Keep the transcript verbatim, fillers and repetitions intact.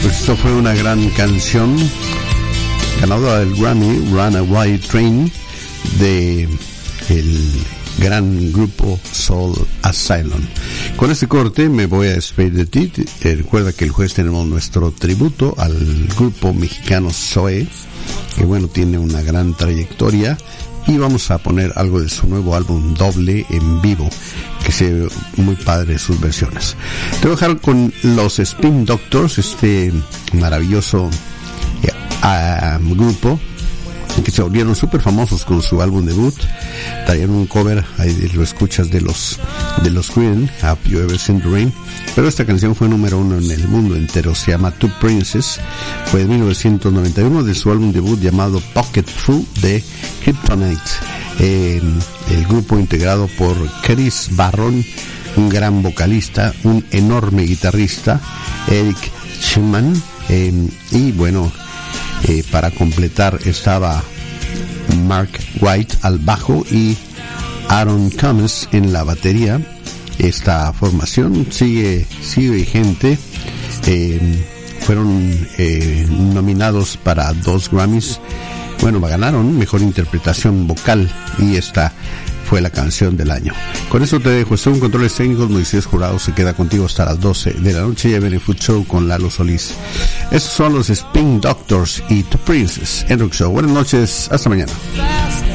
Pues esto fue una gran canción ganadora del Grammy, Runaway Train, de el gran grupo Soul Asylum. Con este corte me voy a despedir de ti. Eh, recuerda que el jueves tenemos nuestro tributo al grupo mexicano Zoe, que bueno, tiene una gran trayectoria, y vamos a poner algo de su nuevo álbum doble en vivo, que se ve muy padre sus versiones. Te voy a dejar con los Spin Doctors, este maravilloso eh, uh, grupo que se volvieron súper famosos con su álbum debut. Traían un cover, ahí lo escuchas, de los de los Queen, Have You Ever Seen the Rain, pero esta canción fue número uno en el mundo entero. Se llama Two Princes, fue de mil novecientos noventa y uno, de su álbum debut llamado Pocket Full de Kryptonite. Eh, el grupo integrado por Chris Barron, un gran vocalista, un enorme guitarrista, Eric Schumann, eh, y bueno, Eh, para completar estaba Mark White al bajo y Aaron Thomas en la batería. Esta formación sigue sigue vigente. Eh, fueron eh, nominados para dos Grammys. Bueno, ganaron mejor interpretación vocal, y esta fue la canción del año. Con eso te dejo. Según controles técnicos, Moisés Jurado se queda contigo hasta las doce de la noche. Ya viene Food Show con Lalo Solís. Estos son los Spin Doctors y Two Princes en Rock Show. Buenas noches, hasta mañana.